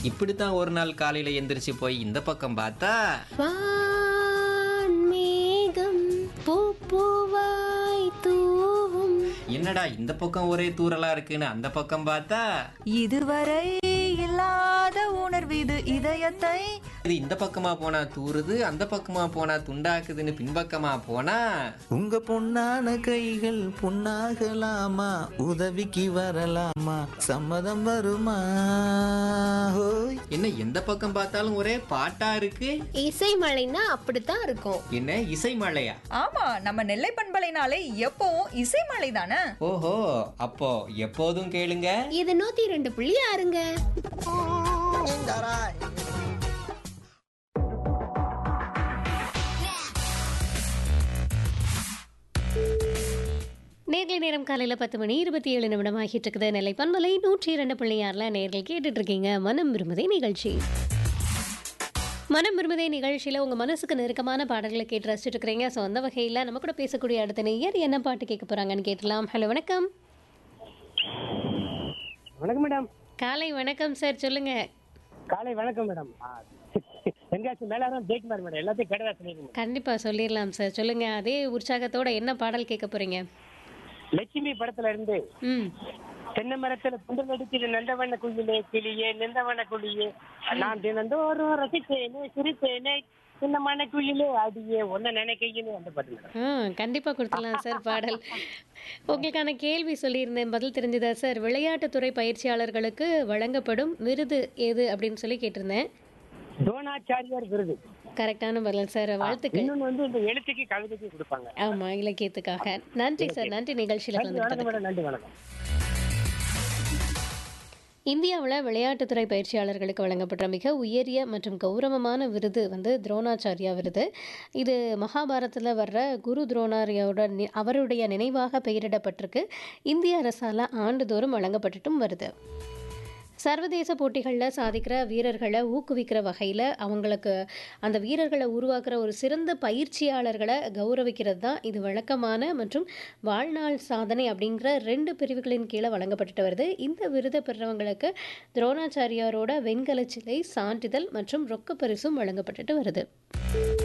இப்படித்தான் ஒரு நாள் காலையில எந்திரிச்சு போய் இந்த பக்கம் பார்த்தா வான்மேகம் பூப்பூவாய் தூவும். என்னடா இந்த பக்கம் ஒரே தூறலா இருக்குன்னு அந்த பக்கம் பார்த்தா இதுவரை இல்லாத உணர்வு இது இதயத்தை. இது இந்த பக்கமா போனா தூறுது, அந்த பக்கமா போனா துண்டாக்குதுன்னு பின்பக்கமா போனா உங்க பொன்னான கைகள் பொன்னாகலாமா, உதவிக்கு வரலாமா, சம்மதம் வருமா? ஹோய். என்ன எந்த பக்கம் பார்த்தாலும் ஒரே பாட்டா இருக்கு. இசை மழைன்னா அப்படித்தான் இருக்கும். என்ன இசை மழையா? ஆமா, நம்ம நெல்லை பண்பலைனாலே எப்பவும் இசை மலை தானே. ஓஹோ, அப்போ எப்போதும் கேளுங்க. இது 102.6ங்க. நேர்களை நேரம் காலையில் 10:27 ஆகிட்டு இருக்குது. நெல்லை பண்பலை 102.6 நேர்கள் கேட்டுட்டு இருக்கீங்க மனம் விரும்புதே நிகழ்ச்சி. மனம் விரும்புதே நிகழ்ச்சியில் உங்கள் மனசுக்கு நெருக்கமான பாடல்களை கேட்டு ரசிச்சுட்டு இருக்கிறீங்க. ஸோ அந்த வகையில் நம்ம கூட பேசக்கூடிய அடுத்த நேயர் என்ன பாட்டு கேட்க போகிறாங்கன்னு கேட்டலாம். ஹலோ, வணக்கம். வணக்கம் மேடம். காலை வணக்கம் சார், சொல்லுங்க. காலை வணக்கம் மேடம். எங்காச்சும் மேலாரம் ஜெயிக்குமார் மேடம், எல்லாத்தையும் கடவா சொல்லிருங்க. கண்டிப்பாக சொல்லிடலாம் சார், சொல்லுங்க. அதே உற்சாகத்தோட என்ன பாடல் கேட்க போறீங்க? லட்சுமி படத்துல இருந்து தென்னை மரத்துல புண்டு நடிக்குது நந்தவண்ண குயிலே கிளியே நந்தவண்ண குழியே நான் தினந்தோறும் ரசித்தேனே சிரித்தேனே சின்ன மனக்குயிலே அடியே ஒன்ன நினைக்கையின்னு அந்த பாட்டு. கண்டிப்பாக கொடுத்துடலாம் சார் பாடல். உங்களுக்கான கேள்வி சொல்லியிருந்தேன், பதில் தெரிஞ்சுதா சார்? விளையாட்டுத்துறை பயிற்சியாளர்களுக்கு வழங்கப்படும் விருது எது அப்படின்னு சொல்லி கேட்டிருந்தேன். துரோணாச்சாரியார் விருது. கரெக்டான பதில் சார், வாழ்த்துக்கள். இன்னொன்னு வந்து இந்த எழுத்துக்கு கவிதைக்கு கொடுப்பாங்க. ஆமா, இலக்கியத்துக்காக. நன்றி சார், நன்றி நிகழ்ச்சியில் கலந்துக்கிட்டதுக்கு. நன்றி, வணக்கம். இந்தியாவில் விளையாட்டுத்துறை பயிற்சியாளர்களுக்கு வழங்கப்படுற மிக உயரிய மற்றும் கௌரவமான விருது வந்து துரோணாச்சாரியா விருது. இது மகாபாரதத்தில் வர்ற குரு துரோணாரியோட அவருடைய நினைவாக பெயரிடப்பட்டிருக்கு. இந்திய அரசால் ஆண்டுதோறும் வழங்கப்பட்டுட்டும் வருது. சர்வதேச போட்டிகளில் சாதிக்கிற வீரர்களை ஊக்குவிக்கிற வகையில் அவங்களுக்கு அந்த வீரர்களை உருவாக்குற ஒரு சிறந்த பயிற்சியாளர்களை கௌரவிக்கிறது தான் இது வழக்கமான மற்றும் வாழ்நாள் சாதனை அப்படிங்கிற 2 பிரிவுகளின் கீழே வழங்கப்பட்டுட்டு வருது. இந்த விருதை பெறுறவங்களுக்கு துரோணாச்சாரியாரோட வெண்கல சிலை, சான்றிதழ் மற்றும் ரொக்க பரிசும் வழங்கப்பட்டுட்டு வருது.